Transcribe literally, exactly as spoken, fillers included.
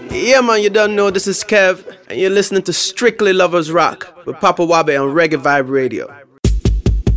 Yeah, man, you don't know this is Kev, and you're listening to Strictly Lovers Rock with Papa Wabe on Reggae Vibe Radio.